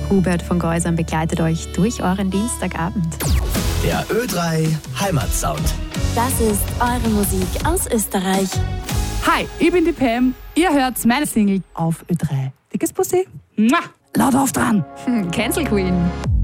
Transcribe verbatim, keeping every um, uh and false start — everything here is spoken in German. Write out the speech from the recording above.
Hubert von Geusern begleitet euch durch euren Dienstagabend. Der Ö drei Heimatsound. Das ist eure Musik aus Österreich. Hi, ich bin die Pam. Ihr hört meine Single auf Ö drei. Dickes Pussy. Mua. Laut auf dran. Cancel Queen.